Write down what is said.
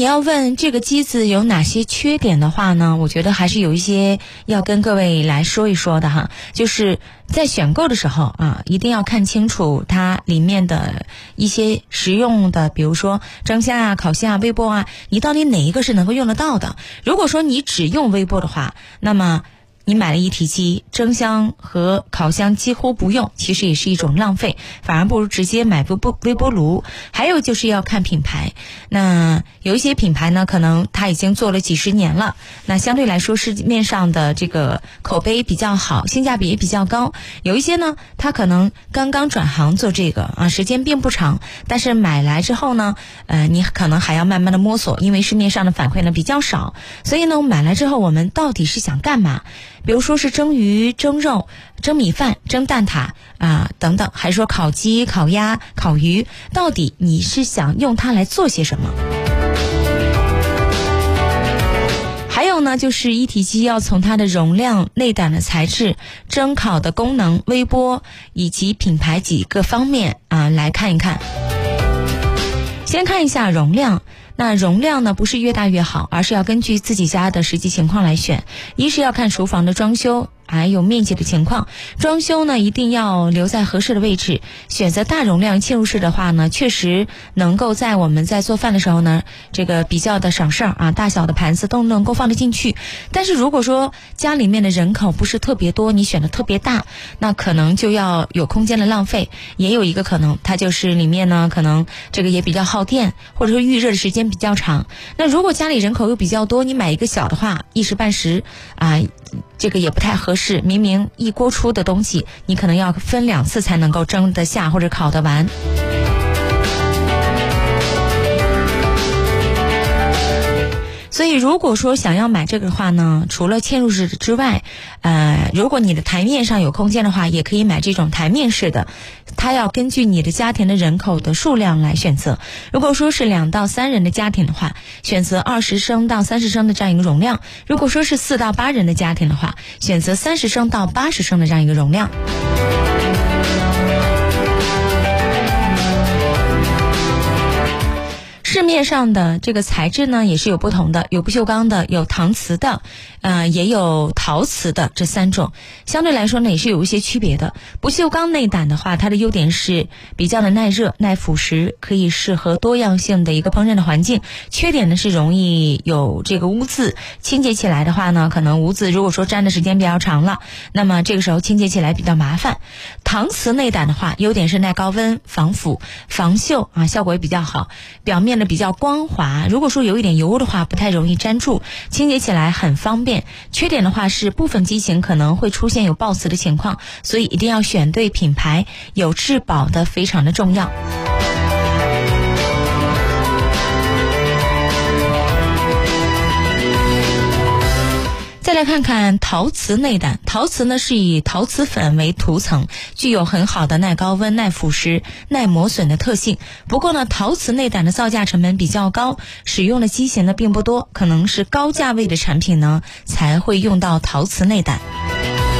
你要问这个机子有哪些缺点的话呢，我觉得还是有一些要跟各位来说一说的哈。就是在选购的时候啊，一定要看清楚它里面的一些实用的，比如说蒸箱啊、烤箱啊、微波啊，你到底哪一个是能够用得到的。如果说你只用微波的话，那么你买了一体机，蒸箱和烤箱几乎不用，其实也是一种浪费，反而不如直接买微波炉。还有就是要看品牌，那有一些品牌呢，可能它已经做了几十年了，那相对来说市面上的这个口碑比较好，性价比也比较高。有一些呢，它可能刚刚转行做这个啊，时间并不长，但是买来之后呢，你可能还要慢慢的摸索，因为市面上的反馈呢比较少，所以呢，买来之后我们到底是想干嘛？比如说是蒸鱼、蒸肉、蒸米饭、蒸蛋挞啊等等，还是说烤鸡、烤鸭、烤鱼，到底你是想用它来做些什么？还有呢，就是一体机要从它的容量、内胆的材质、蒸烤的功能、微波以及品牌几个方面啊来看一看。先看一下容量。那容量呢，不是越大越好，而是要根据自己家的实际情况来选。一是要看厨房的装修还有面积的情况，装修呢一定要留在合适的位置。选择大容量嵌入式的话呢，确实能够在我们在做饭的时候呢，这个比较的省事儿啊，大小的盘子都能够放得进去。但是如果说家里面的人口不是特别多，你选的特别大，那可能就要有空间的浪费。也有一个可能，它就是里面呢可能这个也比较耗电，或者说预热的时间比较长。那如果家里人口又比较多，你买一个小的话，一时半时啊，这个也不太合适。明明一锅出的东西，你可能要分2次才能够蒸得下或者烤得完。所以如果说想要买这个的话呢，除了嵌入式之外，如果你的台面上有空间的话，也可以买这种台面式的，它要根据你的家庭的人口的数量来选择。如果说是2到3人的家庭的话，选择20升到30升的这样一个容量；如果说是4到8人的家庭的话，选择30升到80升的这样一个容量。市面上的这个材质呢也是有不同的，有不锈钢的，有搪瓷的，也有陶瓷的，这3种相对来说呢也是有一些区别的。不锈钢内胆的话，它的优点是比较的耐热、耐腐蚀，可以适合多样性的一个烹饪的环境。缺点呢是容易有这个污渍，清洁起来的话呢，可能污渍如果说粘的时间比较长了，那么这个时候清洁起来比较麻烦。搪瓷内胆的话，优点是耐高温、防腐、防锈啊，效果也比较好，表面比较光滑，如果说有一点油污的话不太容易粘住，清洁起来很方便。缺点的话是部分机型可能会出现有爆磁的情况，所以一定要选对品牌，有质保的非常的重要。再来看看陶瓷内胆。陶瓷呢是以陶瓷粉为涂层，具有很好的耐高温、耐腐蚀、耐磨损的特性。不过呢，陶瓷内胆的造价成本比较高，使用的机型呢并不多，可能是高价位的产品呢才会用到陶瓷内胆。